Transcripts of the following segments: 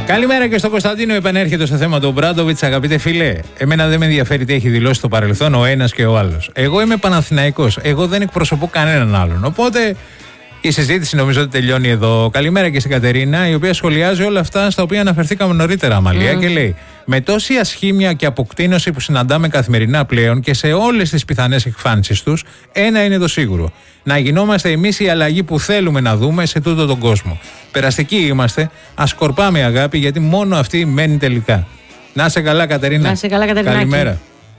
Καλημέρα και στο Κωνσταντίνο. Επανέρχεται στο θέμα του Μπράντοβιτς. Αγαπητέ φίλε, εμένα δεν με ενδιαφέρει τι έχει δηλώσει στο παρελθόν ο ένας και ο άλλος. Εγώ είμαι Παναθηναϊκός. Εγώ δεν εκπροσωπώ κανέναν άλλον. Οπότε η συζήτηση νομίζω ότι τελειώνει εδώ. Καλημέρα και στην Κατερίνα, η οποία σχολιάζει όλα αυτά στα οποία αναφερθήκαμε νωρίτερα, Αμαλία, και λέει: με τόση ασχήμια και αποκτήνωση που συναντάμε καθημερινά πλέον και σε όλες τις πιθανές εκφάνσεις τους, ένα είναι το σίγουρο. Να γινόμαστε εμείς η αλλαγή που θέλουμε να δούμε σε τούτο τον κόσμο. Περαστικοί είμαστε, ας κορπάμε αγάπη, γιατί μόνο αυτή μένει τελικά. Να είσαι καλά, Κατερίνα. Να είσαι καλά, Κατερίνα. Καλημέρα.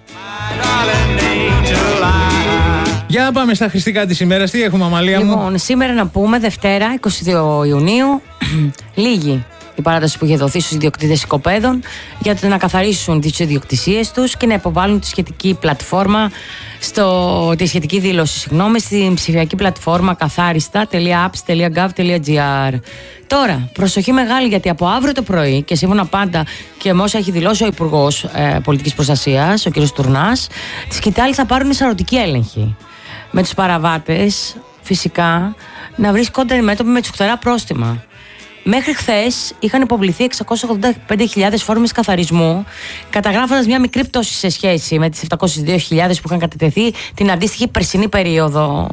Για να πάμε στα χριστικά της ημέρας. Τι έχουμε, Αμαλία μου? Λοιπόν, σήμερα να πούμε Δευτέρα, 22 Ιουνίου, λίγη η παράταση που είχε δοθεί στους ιδιοκτήτες οικοπαίδων για να καθαρίσουν τις ιδιοκτησίες τους και να υποβάλουν τη σχετική πλατφόρμα τη σχετική δήλωση, στην ψηφιακή πλατφόρμα καθάριστα.apps.gov.gr. Τώρα, προσοχή μεγάλη, γιατί από αύριο το πρωί και σύμφωνα πάντα και με όσα έχει δηλώσει ο Υπουργός Πολιτικής Προστασίας, ο κ. Τουρνάς, τη σκητάλη θα πάρουν εισαρωτική έλεγχη. Με τους παραβάτες, φυσικά, να βρίσκονται αντιμέτωποι με τσουχτερά πρόστιμα. Μέχρι χθες είχαν υποβληθεί 685.000 φόρμες καθαρισμού, καταγράφοντας μια μικρή πτώση σε σχέση με τις 702.000 που είχαν κατατεθεί την αντίστοιχη περσινή περίοδο.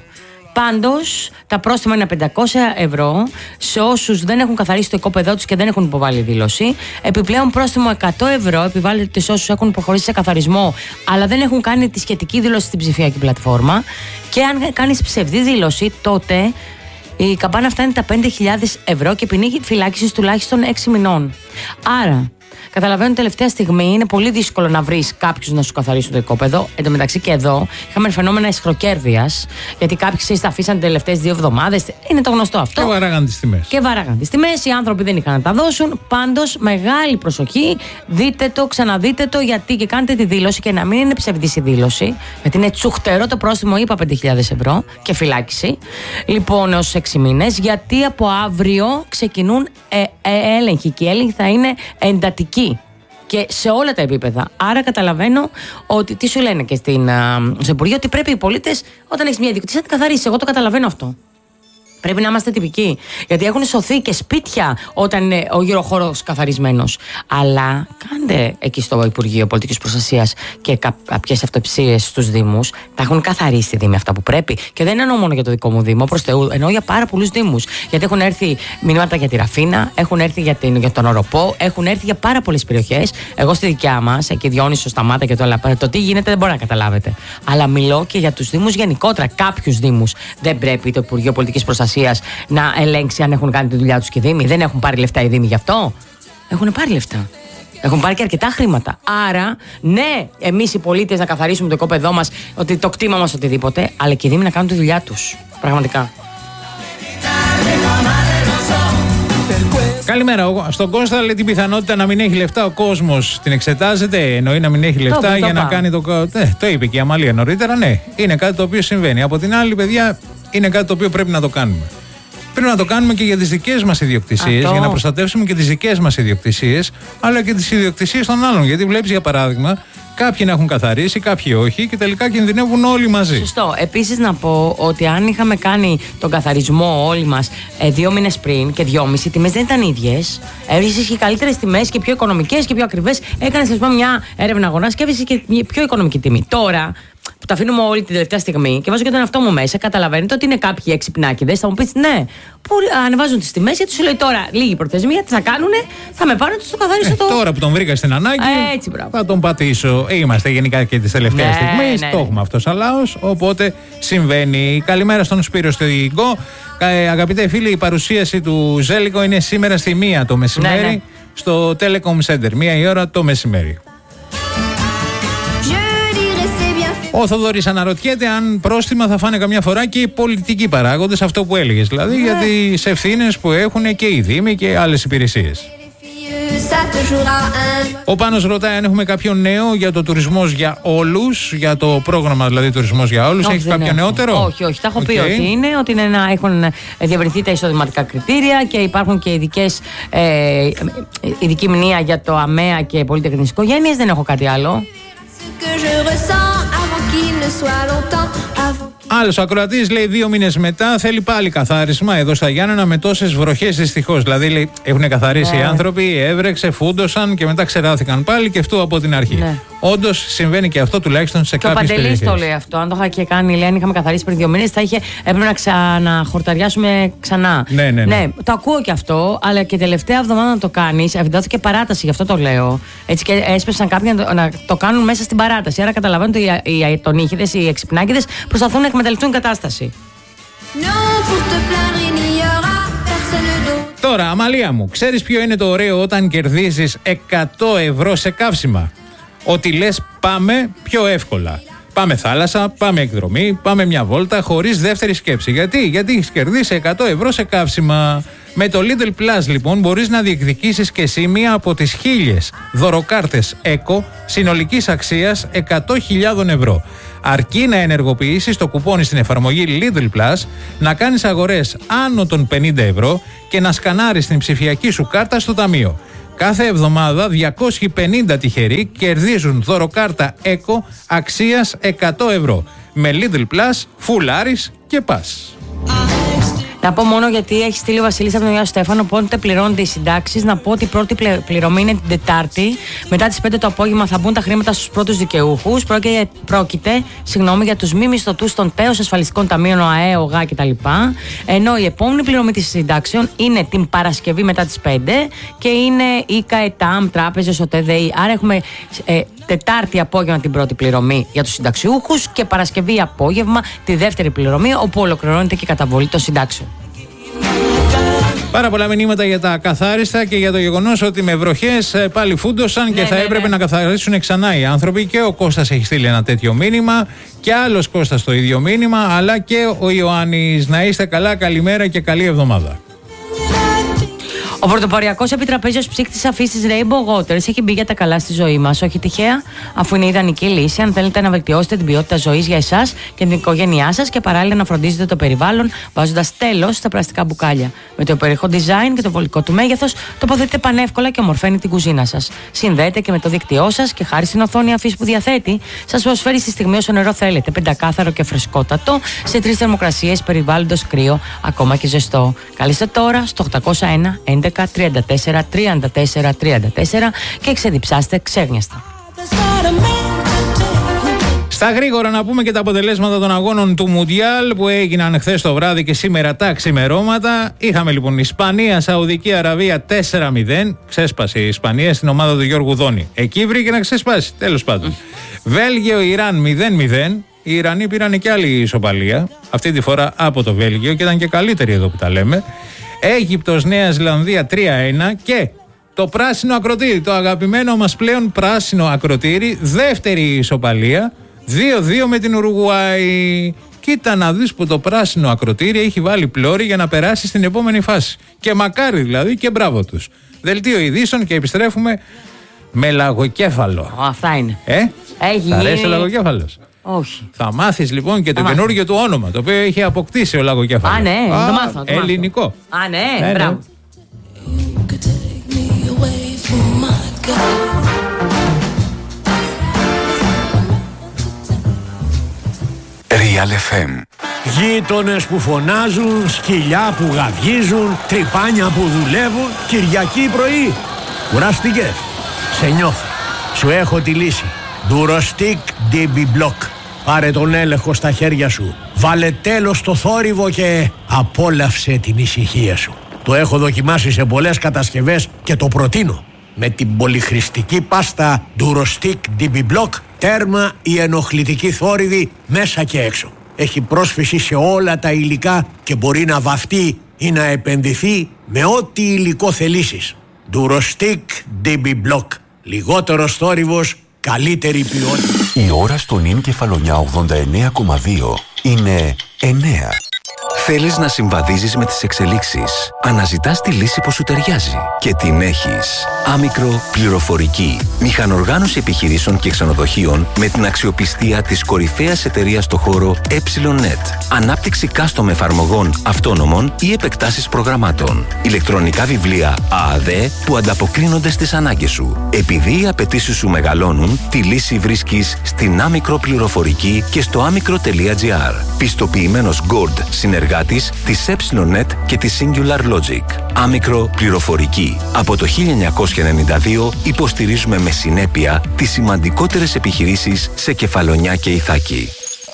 Πάντως, τα πρόστιμα είναι 500 ευρώ σε όσους δεν έχουν καθαρίσει το οικόπεδό τους και δεν έχουν υποβάλει δήλωση. Επιπλέον, πρόστιμο 100 ευρώ επιβάλλεται σε όσους έχουν προχωρήσει σε καθαρισμό αλλά δεν έχουν κάνει τη σχετική δήλωση στην ψηφιακή πλατφόρμα. Και αν κάνεις ψευδή δήλωση, τότε η καμπάνα φτάνει τα 5.000 ευρώ και ποινή φυλάκισης τουλάχιστον 6 μηνών. Άρα, καταλαβαίνω τελευταία στιγμή είναι πολύ δύσκολο να βρεις κάποιους να σου καθαρίσουν το οικόπεδο. Εν τω μεταξύ και εδώ είχαμε φαινόμενα αισχροκέρδειας, γιατί κάποιοι τα αφήσαν τις τελευταίες 2 εβδομάδες. Είναι το γνωστό αυτό. Και βαράγαν τις τιμές. Οι άνθρωποι δεν είχαν να τα δώσουν. Πάντως, μεγάλη προσοχή. Δείτε το, ξαναδείτε το, γιατί και κάντε τη δήλωση και να μην είναι ψευδής η δήλωση. Γιατί είναι τσουχτερό το πρόστιμο, είπα 5.000 ευρώ και φυλάκιση. Λοιπόν, έως 6 μήνες, γιατί από αύριο ξεκινούν έλεγχοι και οι έλεγχοι θα είναι εντατικοί και σε όλα τα επίπεδα. Άρα καταλαβαίνω ότι τι σου λένε και στο Υπουργείο, ότι πρέπει οι πολίτες όταν έχεις μια ιδιοκτησία να την καθαρίσεις. Εγώ το καταλαβαίνω αυτό. Πρέπει να είμαστε τυπικοί. Γιατί έχουν σωθεί και σπίτια όταν είναι ο γύρω-χώρος καθαρισμένος. Αλλά κάντε εκεί στο Υπουργείο Πολιτικής Προστασίας και κάποιες αυτοψίες στους Δήμους. Τα έχουν καθαρίσει οι Δήμοι αυτά που πρέπει. Και δεν εννοώ μόνο για το δικό μου Δήμο, προς Θεού, εννοώ για πάρα πολλούς Δήμους. Γιατί έχουν έρθει μηνύματα για τη Ραφίνα, έχουν έρθει για τον Οροπό, έχουν έρθει για πάρα πολλές περιοχές. Εγώ στη δικιά μας, εκεί Διόνυσο, Σταμάτα και το τι γίνεται δεν μπορεί να καταλάβετε. Αλλά μιλώ και για τους Δήμους γενικότερα. Κάποιους Δήμους δεν πρέπει το Υπουργείο Πολιτικής Προστασίας να ελέγξει αν έχουν κάνει τη δουλειά τους και οι Δήμοι. Δεν έχουν πάρει λεφτά οι Δήμοι γι' αυτό. Έχουν πάρει λεφτά. Έχουν πάρει και αρκετά χρήματα. Άρα, ναι, εμείς οι πολίτες να καθαρίσουμε το οικόπεδό μας, ότι το κτήμα μας, οτιδήποτε, αλλά και οι Δήμοι να κάνουν τη δουλειά τους. Πραγματικά. Καλημέρα. Στον Κώστα λέει την πιθανότητα να μην έχει λεφτά ο κόσμος. Την εξετάζεται, εννοεί να μην έχει λεφτά για να κάνει το. Το είπε και η Αμαλία νωρίτερα, ναι. Είναι κάτι το οποίο συμβαίνει. Από την άλλη, παιδιά, είναι κάτι το οποίο πρέπει να το κάνουμε. Πρέπει να το κάνουμε και για τις δικές μας ιδιοκτησίες, για να προστατεύσουμε και τις δικές μας ιδιοκτησίες, αλλά και τις ιδιοκτησίες των άλλων. Γιατί βλέπεις, για παράδειγμα, κάποιοι να έχουν καθαρίσει, κάποιοι όχι και τελικά κινδυνεύουν όλοι μαζί. Σωστό. Επίσης, να πω ότι αν είχαμε κάνει τον καθαρισμό όλοι μας 2 μήνες πριν και 2,5, οι τιμές δεν ήταν ίδιες. Έβρισες και καλύτερες τιμές και πιο οικονομικές και πιο ακριβές. Έκανες, ας πούμε, μια έρευνα αγοράς και έβρισες και πιο οικονομική τιμή. Τώρα, που τα αφήνουμε όλη την τελευταία στιγμή και βάζω και τον εαυτό μου μέσα, καταλαβαίνετε ότι είναι κάποιοι έξυπνάκηδες. Θα μου πεις, ναι, που ανεβάζουν τις τιμές, γιατί σου λέει τώρα λίγη προθεσμία, τι θα κάνουνε, θα με πάρουν, τους το καθαρίσω το. Τώρα που τον βρήκα στην ανάγκη, έτσι, θα τον πατήσω. Είμαστε γενικά και τις τελευταίες στιγμές. Το έχουμε αυτό σαν λαός, οπότε συμβαίνει. Καλημέρα στον Σπύρο στο Υγικό. Αγαπητέ φίλοι, η παρουσίαση του Ζέλικο είναι σήμερα στη 1 το μεσημέρι στο Telecom Center. 1 η ώρα το μεσημέρι. Ο Θοδωρής αναρωτιέται αν πρόστιμα θα φάνε καμιά φορά και οι πολιτικοί παράγοντες, αυτό που έλεγες δηλαδή, για τις ευθύνες που έχουν και οι Δήμοι και άλλες υπηρεσίες. Ο Πάνος ρωτάει αν έχουμε κάποιο νέο για το τουρισμός για όλους, για το πρόγραμμα δηλαδή τουρισμός για όλους. Έχεις κάποιο νεότερο? Όχι, τα έχω πει ότι είναι να έχουν διευρυνθεί τα εισοδηματικά κριτήρια και υπάρχουν και ειδική μνήμα για το ΑΜΕΑ και πολυτεχνικές οικογένειες. Δεν έχω κάτι άλλο. Άλλος ακροατής λέει 2 μήνες μετά θέλει πάλι καθάρισμα εδώ στα Γιάννενα με τόσες βροχές δυστυχώς. Δηλαδή λέει, έχουν καθαρίσει οι άνθρωποι, έβρεξε, φούντωσαν και μετά ξεράθηκαν πάλι και αυτό από την αρχή. Ναι. Όντως συμβαίνει και αυτό τουλάχιστον σε κάποιες περιοχές. Ο Παντελής το λέει αυτό. Αν το είχα και κάνει, λέει, αν είχαμε καθαρίσει πριν 2 μήνες, έπρεπε να ξαναχορταριάσουμε ξανά. Ναι, το ακούω και αυτό, αλλά και τελευταία εβδομάδα να το κάνεις, δόθηκε παράταση, γι' αυτό το λέω. Έτσι και έσπευσαν κάποιοι να το κάνουν μέσα στην παράταση. Άρα καταλαβαίνετε οι τονίχηδες, οι εξυπνάκηδες προσπαθούν να εκμεταλλευτούν κατάσταση. Τώρα, Αμαλία μου, ξέρεις ποιο είναι το ωραίο όταν κερδίζεις 100 ευρώ σε καύσιμα? Ότι λες πάμε πιο εύκολα. Πάμε θάλασσα, πάμε εκδρομή, πάμε μια βόλτα χωρίς δεύτερη σκέψη. Γιατί έχεις κερδίσει 100 ευρώ σε καύσιμα. Με το Lidl Plus λοιπόν μπορείς να διεκδικήσεις και εσύ μία από τις 1000 δωροκάρτες ECO συνολικής αξίας 100.000 ευρώ. Αρκεί να ενεργοποιήσεις το κουπόνι στην εφαρμογή Lidl Plus, να κάνεις αγορές άνω των 50 ευρώ και να σκανάρεις την ψηφιακή σου κάρτα στο ταμείο. Κάθε εβδομάδα 250 τυχεροί κερδίζουν δωροκάρτα ECO αξίας 100 ευρώ. Με Lidl Plus, φουλάρεις και πας. Να πω μόνο γιατί έχει στείλει ο Βασίλης από τον Ιωάννη Στέφανο πότε πληρώνονται οι συντάξεις. Να πω ότι η πρώτη πληρωμή είναι την Τετάρτη. Μετά τις 5 το απόγευμα θα μπουν τα χρήματα στους πρώτους δικαιούχους. Πρόκειται για τους μη μισθωτούς των ΤΕΟΣ, ασφαλιστικών ταμείων, ΟΑΕ, ΟΓΑ κτλ. Ενώ η επόμενη πληρωμή της συντάξεων είναι την Παρασκευή μετά τις 5 και είναι ΙΚΑ, ΕΤΑΜ, τράπεζες, ΟΤΕΔΕΗ. Άρα έχουμε Τετάρτη απόγευμα την πρώτη πληρωμή για τους συνταξιούχους και Παρασκευή απόγευμα τη δεύτερη πληρωμή, όπου ολοκληρώνεται και η καταβολή των συντάξεων. Πάρα πολλά μηνύματα για τα καθάριστα και για το γεγονός ότι με βροχές πάλι φούντωσαν και θα έπρεπε να καθαρίσουν ξανά οι άνθρωποι. Και ο Κώστας έχει στείλει ένα τέτοιο μήνυμα και άλλος Κώστας το ίδιο μήνυμα, αλλά και ο Ιωάννης. Να είστε καλά, καλημέρα και καλή εβδομάδα. Ο πρωτοποριακός επιτραπέζιος ψύκτης αφής της Rainbow Waters έχει μπει για τα καλά στη ζωή μας. Όχι τυχαία, αφού είναι ιδανική λύση αν θέλετε να βελτιώσετε την ποιότητα ζωής για εσάς και την οικογένειά σας και παράλληλα να φροντίζετε το περιβάλλον βάζοντας τέλος στα πλαστικά μπουκάλια. Με το υπέροχο design και το βολικό του μέγεθος, τοποθετείτε πανεύκολα και ομορφαίνει την κουζίνα σας. Συνδέεται και με το δίκτυό σας και χάρη στην οθόνη αφής που διαθέτει, σας προσφέρει στη στιγμή όσο νερό θέλετε. Πεντακάθαρο και φρεσκότατο, σε 3 θερμοκρασίες, περιβάλλοντος κρύο, ακόμα και ζεστό. Καλείστε τώρα στο 801 11 34 34 34 και ξεδιψάστε ξέγνιαστα. Στα γρήγορα να πούμε και τα αποτελέσματα των αγώνων του Μουντιάλ που έγιναν χθες το βράδυ και σήμερα τα ξημερώματα. Είχαμε λοιπόν Ισπανία, Σαουδική Αραβία 4-0. Ξέσπασε η Ισπανία στην ομάδα του Γιώργου Δόνη. Εκεί βρήκε να ξεσπάσει, τέλος πάντων. Βέλγιο, Ιράν 0-0. Οι Ιρανοί πήραν και άλλη ισοπαλία. Αυτή τη φορά από το Βέλγιο και ήταν και καλύτεροι εδώ που τα λέμε. Αίγυπτος, Νέα Ζηλανδία 3-1 και το πράσινο ακροτήρι, το αγαπημένο μας πλέον πράσινο ακροτήρι, δεύτερη ισοπαλία 2-2 με την Ουρουγουάη. Κοίτα να δεις που το πράσινο ακροτήρι έχει βάλει πλώρη για να περάσει στην επόμενη φάση. Και μακάρι δηλαδή και μπράβο τους. Δελτίο ειδήσεων και επιστρέφουμε με λαγοκέφαλο. Αυτά είναι. Θα αρέσει ο λαγοκέφαλος? Όχι. Θα μάθεις λοιπόν και το καινούργιο του όνομα, το οποίο έχει αποκτήσει ο λαγοκέφαλος. Α, ναι, το μάθω. Ελληνικό. Α, ναι, μπράβο. Real FM. Γείτονες που φωνάζουν, σκυλιά που γαβγίζουν, τρυπάνια που δουλεύουν, Κυριακή πρωί. Κουράστηκες? Σε νιώθω. Σου έχω τη λύση. Durostic DB Block. Πάρε τον έλεγχο στα χέρια σου. Βάλε τέλος στο θόρυβο και απόλαυσε την ησυχία σου. Το έχω δοκιμάσει σε πολλές κατασκευές και το προτείνω. Με την πολυχρηστική πάστα Durostic DB Block, τέρμα η ενοχλητική θόρυβη μέσα και έξω. Έχει πρόσφυση σε όλα τα υλικά και μπορεί να βαφτεί ή να επενδυθεί με ό,τι υλικό θελήσεις. Durostic DB Block. Λιγότερος θόρυβος, καλύτερη ποιότητα. Η ώρα στον Ιν Κεφαλονιά 89,2 είναι 9. Θέλεις να συμβαδίζεις με τις εξελίξεις. Αναζητάς τη λύση που σου ταιριάζει. Και την έχεις. Άμικρο πληροφορική. Μηχανοργάνωση επιχειρήσεων και ξενοδοχείων με την αξιοπιστία της κορυφαίας εταιρείας στο χώρο E.net. Ανάπτυξη custom εφαρμογών αυτόνομων ή επεκτάσεις προγραμμάτων. Ηλεκτρονικά βιβλία ΑΑΔ που ανταποκρίνονται στις ανάγκες σου. Επειδή οι απαιτήσεις σου μεγαλώνουν, τη λύση βρίσκεις στην Άμικρο πληροφορική και στο άμικρο.gr. Πιστοποιημένος Gold συνεργάτης της E.net και της Singular Logic. Άμικρο πληροφορική. Από το 1992 υποστηρίζουμε με συνέπεια τις σημαντικότερες επιχειρήσεις σε Κεφαλονιά και Ιθάκη.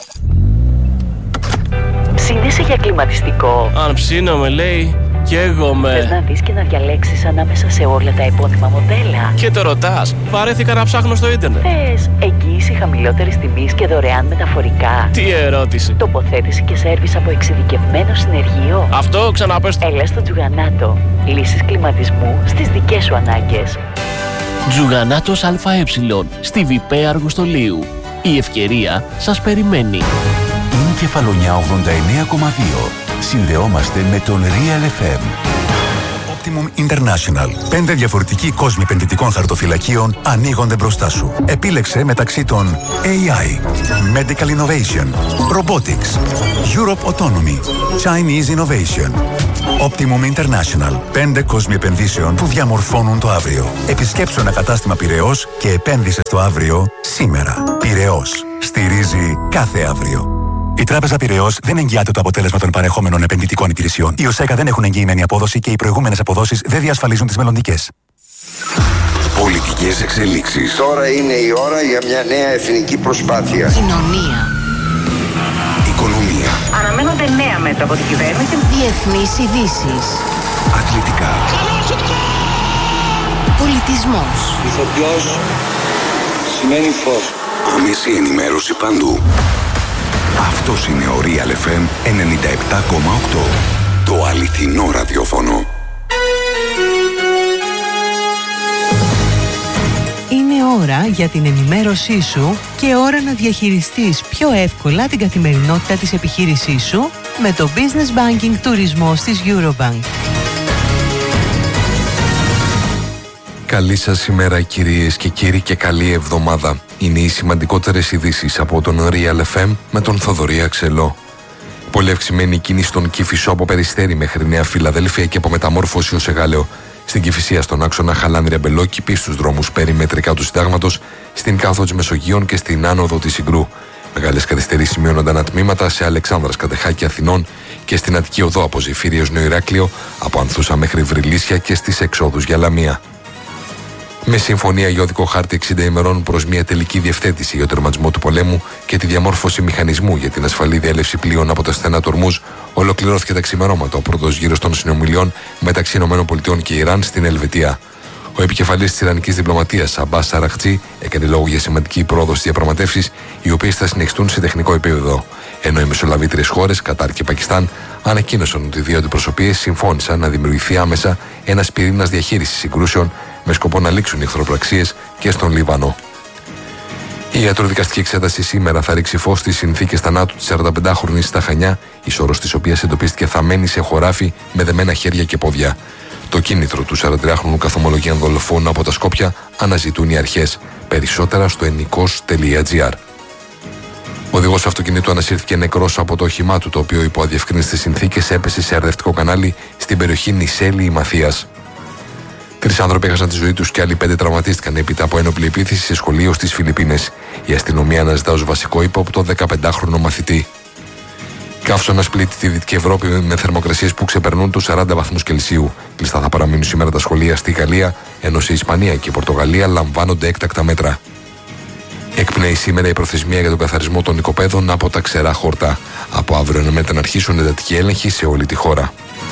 Ψήνεσαι για κλιματιστικό? Αν ψήνομαι, λέει, καίγομαι. Θες να δεις και να διαλέξεις ανάμεσα σε όλα τα επώνυμα μοντέλα? Και το ρωτάς, βαρέθηκα να ψάχνω στο ίντερνετ. Θες εγγύηση χαμηλότερης τιμής και δωρεάν μεταφορικά? Τι ερώτηση. Τοποθέτηση και σέρβις από εξειδικευμένο συνεργείο? Αυτό ξαναπες. Έλα στο Τζουγανάτο. Λύσεις κλιματισμού στις δικές σου ανάγκες. Τζουγανάτος ΑΕ, στη Βιπέ Αργοστολίου. Η ευκαιρία σας περιμένει. Είναι Κεφαλονιά 89,2. Συνδεόμαστε με τον Real FM. Optimum International. 5 διαφορετικοί κόσμοι επενδυτικών χαρτοφυλακίων ανοίγονται μπροστά σου. Επίλεξε μεταξύ των AI, Medical Innovation, Robotics, Europe Autonomy, Chinese Innovation. Optimum International. 5 κόσμοι επενδύσεων που διαμορφώνουν το αύριο. Επισκέψου ένα κατάστημα Πειραιώς και επένδυσε στο αύριο σήμερα. Πειραιώς. Στηρίζει κάθε αύριο. Η Τράπεζα Πειραιώς δεν εγγυάται το αποτέλεσμα των παρεχόμενων επενδυτικών υπηρεσιών. Οι ΟΣΕΚΑ δεν έχουν εγγυημένη απόδοση και οι προηγούμενες αποδόσεις δεν διασφαλίζουν τις μελλοντικές. Πολιτικές εξελίξεις. Τώρα είναι η ώρα για μια νέα εθνική προσπάθεια. Κοινωνία. Οικονομία. Αναμένονται νέα μέτρα από την κυβέρνηση. Διεθνείς ειδήσεις. Αθλητικά. Πολιτισμός. Ηθοποιός σημαίνει φως. Άμεση ενημέρωση παντού. Αυτός είναι ο Real FM 97,8. Το αληθινό ραδιόφωνο. Είναι ώρα για την ενημέρωσή σου και ώρα να διαχειριστείς πιο εύκολα την καθημερινότητα της επιχείρησής σου με το Business Banking Τουρισμός της Eurobank. Καλή σας ημέρα κυρίες και κύριοι και καλή εβδομάδα. Είναι οι σημαντικότερες ειδήσεις από τον Real FM με τον Θοδωρή Αξελό. Πολύ αυξημένη κίνηση στον Κηφισό από Περιστέρι μέχρι Νέα Φιλαδέλφια και από Μεταμόρφωση ως Εγάλεο. Στην Κηφισία στον άξονα Χαλάνδρια-Μπελόκηπη, στους δρόμους περιμετρικά του Συντάγματος, στην Κάθο της Μεσογείων και στην άνοδο της Συγκρού. Μεγάλες καθυστερήσεις σημειώνονταν τμήματα σε Αλεξάνδρας, Κατεχάκη, Αθηνών και στην Αττική Οδό από Ζηφύρι έως Νεοηράκλειο, από Ανθούσα μέχρι Βρυλίσια και στις εξόδους για Λαμία. Με συμφωνία για οδικό χάρτη 60 ημερών προς μια τελική διευθέτηση για το τερματισμό του πολέμου και τη διαμόρφωση μηχανισμού για την ασφαλή διέλευση πλοίων από τα στενά του Ορμούζ, ολοκληρώθηκε τα ξημερώματα ο πρώτος γύρος των συνομιλιών μεταξύ ΗΠΑ και Ιράν στην Ελβετία. Ο επικεφαλής της Ιρανικής διπλωματίας, Αμπάς Αραχτζή, έκανε λόγο για σημαντική πρόοδο στις διαπραγματεύσεις, οι οποίες θα συνεχιστούν σε τεχνικό επίπεδο. Ενώ οι μεσολαβήτριες χώρες, Κατάρ και Πακιστάν, ανακοίνωσαν ότι οι δύο αντιπροσωπείες συμφώνησαν να δημιουργηθεί άμεσα ένας πυρήνας διαχείρισης συγκρούσεων με σκοπό να λήξουν οι εχθροπραξίες και στον Λίβανο. Η ιατροδικαστική εξέταση σήμερα θα ρίξει φως στις συνθήκες θανάτου της 45χρονης στα Χανιά, η σώρος της οποίας εντοπίστηκε θαμμένη σε χωράφι με δεμένα χέρια και πόδια. Το κίνητρο του 43χρονου καθομολογίαν δολοφόνου από τα Σκόπια αναζητούν οι αρχές. Περισσότερα στο ennikos.gr. Ο οδηγός αυτοκινήτου ανασύρθηκε νεκρός από το όχημά του, το οποίο υπό αδιευκρίνιστες συνθήκες έπεσε σε αρδευτικό κανάλι στην περιοχή Νησέλη Μαθίας. 3 άνθρωποι έχασαν τη ζωή τους και άλλοι 5 τραυματίστηκαν έπειτα από ένοπλη επίθεση σε σχολείο στις Φιλιππίνες. Η αστυνομία αναζητά ως βασικό ύποπτο 15χρονο μαθητή. Καύσωνας πλήττει τη Δυτική Ευρώπη με θερμοκρασίες που ξεπερνούν τους 40 βαθμούς Κελσίου. Κλειστά θα παραμείνουν σήμερα τα σχολεία στη Γαλλία, ενώ σε Ισπανία και Πορτογαλία λαμβάνονται έκτακτα μέτρα. Εκπνέει σήμερα η προθεσμία για τον καθαρισμό των οικοπαίδων από τα ξερά χορτά. Από αύριο αναμένεται να αρχίσουν εντατικοί έλεγχοι σε όλη τη χώρα.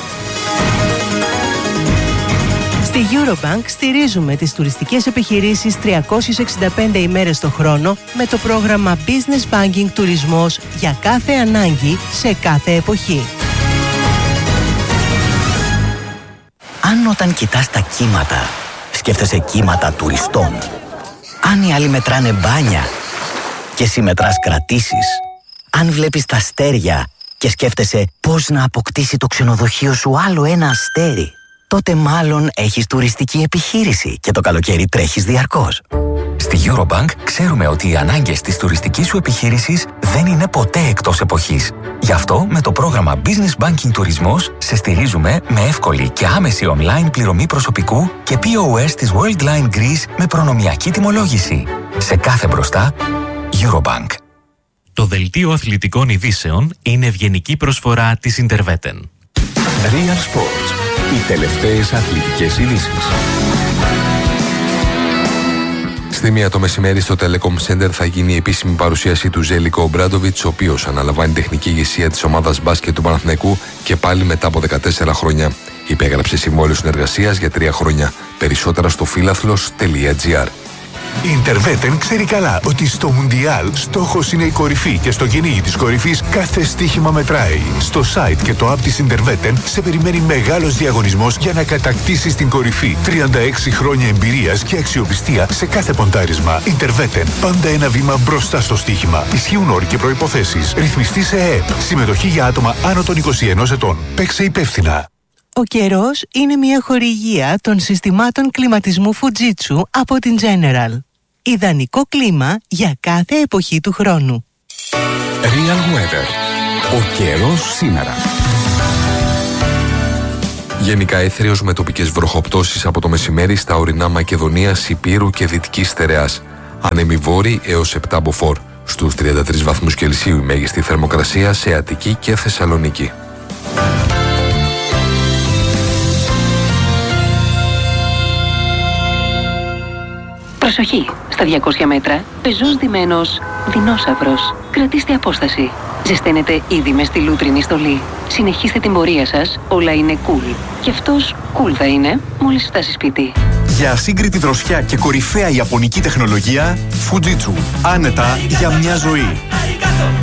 Στη Eurobank στηρίζουμε τις τουριστικές επιχειρήσεις 365 ημέρες το χρόνο με το πρόγραμμα Business Banking Τουρισμός για κάθε ανάγκη σε κάθε εποχή. Αν όταν κοιτάς τα κύματα, σκέφτεσαι κύματα τουριστών. Αν οι άλλοι μετράνε μπάνια και εσύ μετράς κρατήσεις. Αν βλέπεις τα αστέρια και σκέφτεσαι πώς να αποκτήσει το ξενοδοχείο σου άλλο ένα αστέρι, τότε μάλλον έχεις τουριστική επιχείρηση και το καλοκαίρι τρέχεις διαρκώς. Στη Eurobank ξέρουμε ότι οι ανάγκες της τουριστικής σου επιχείρησης δεν είναι ποτέ εκτός εποχής. Γι' αυτό με το πρόγραμμα Business Banking Τουρισμός σε στηρίζουμε με εύκολη και άμεση online πληρωμή προσωπικού και POS της Worldline Greece με προνομιακή τιμολόγηση. Σε κάθε μπροστά, Eurobank. Το δελτίο αθλητικών ειδήσεων είναι ευγενική προσφορά της Interveten. Real Sports. Οι τελευταίες αθλητικές ειδήσεις. Στη 1 το μεσημέρι στο Telecom Center θα γίνει η επίσημη παρουσίαση του Ζέλικο Ομπράντοβιτς, ο οποίος αναλαμβάνει τεχνική ηγεσία της ομάδας μπάσκετ του Παναθηναϊκού και πάλι μετά από 14 χρόνια. Υπέγραψε συμβόλαιο συνεργασίας για 3 χρόνια. Περισσότερα στο φίλαθλος.gr. Η Interveten ξέρει καλά ότι στο Μουντιάλ στόχος είναι η κορυφή και στο κυνήγι της κορυφής κάθε στοίχημα μετράει. Στο site και το app της Interveten σε περιμένει μεγάλος διαγωνισμός για να κατακτήσεις την κορυφή. 36 χρόνια εμπειρίας και αξιοπιστία σε κάθε ποντάρισμα. Interveten. Πάντα ένα βήμα μπροστά στο στοίχημα. Ισχύουν όροι και προϋποθέσεις. Ρυθμιστή σε ΕΕΠ. Συμμετοχή για άτομα άνω των 21 ετών. Παίξε υπεύθυνα. Ο καιρός είναι μια χορηγία των συστημάτων κλιματισμού Fujitsu από την General. Ιδανικό κλίμα για κάθε εποχή του χρόνου. Real Weather. Ο καιρός σήμερα. Γενικά έθριος με τοπικές βροχοπτώσεις από το μεσημέρι στα ορεινά Μακεδονίας, Υπήρου και Δυτικής Στερεάς. Άνεμοι βόρειοι έως 7 μποφόρ. Στους 33 βαθμούς Κελσίου η μέγιστη θερμοκρασία σε Αττική και Θεσσαλονίκη. Προσοχή! Στα 200 μέτρα, πεζός ντυμένος δεινόσαυρος. Κρατήστε απόσταση. Ζεσταίνετε ήδη μες στη λούτρινη στολή. Συνεχίστε την πορεία σας, όλα είναι cool. Και αυτός cool θα είναι μόλις φτάσει σπίτι. Για ασύγκριτη δροσιά και κορυφαία ιαπωνική τεχνολογία, Fujitsu. Άνετα για μια ζωή.